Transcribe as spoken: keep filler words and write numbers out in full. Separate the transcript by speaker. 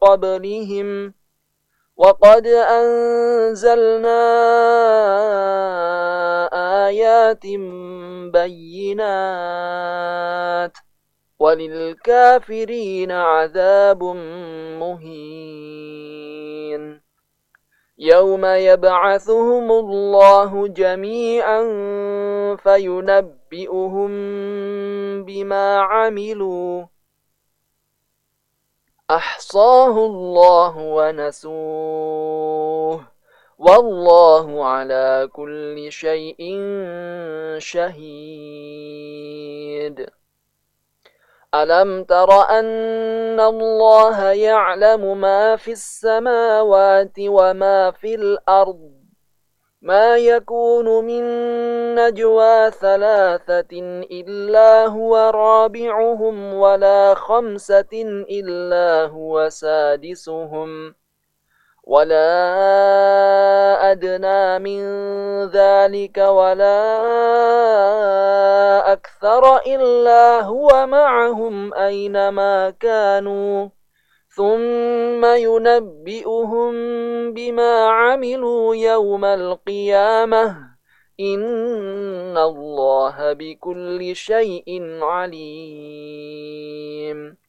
Speaker 1: قبلهم وقد أنزلنا آيات بينات وللكافرين عذاب مهين يوم يبعثهم الله جميعا فينبئهم بما عملوا أحصاه الله ونسوه والله على كل شيء شهيد ألم تر أن الله يعلم ما في السماوات وما في الأرض ما يكون من نجوى ثلاثة إلا هو رابعهم ولا خمسة إلا هو سادسهم ولا أدنى من ذلك ولا أكثر إلا هو معهم أينما كانوا ثم ينبئهم بما عملوا يوم القيامة إن الله بكل شيء عليم